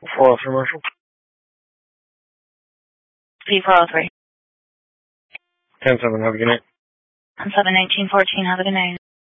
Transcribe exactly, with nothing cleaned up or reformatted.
four oh three Marshall. P four oh three. ten seven, have a good night. seven nineteen fourteen, have a good night.